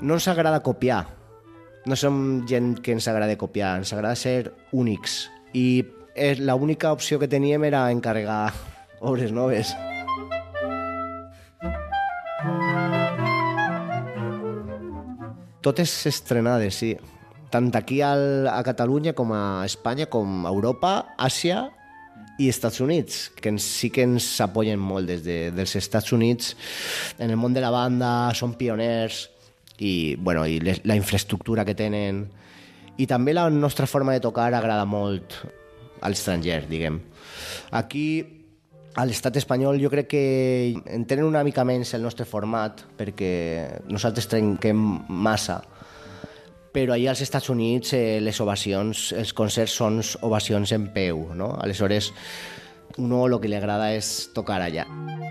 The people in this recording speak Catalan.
No ens agrada copiar. No som gent que ens agrada copiar, ens agrada ser únics. I l'única opció que teníem era encarregar obres noves. Totes estrenades, sí. Tant aquí a Catalunya com a Espanya, com a Europa, Àsia i Estats Units, que sí que ens apoyen molt dels Estats Units. En el món de la banda són pioners i la infraestructura que tenen. I també la nostra forma de tocar agrada molt a l'estranger, diguem. Aquí, a l'estat espanyol, jo crec que entenen una mica menys el nostre format perquè nosaltres trenquem massa. Però allà als Estats Units les ovacions, els concerts són ovacions en peu, no? Aleshores, uno el que li agrada és tocar allà.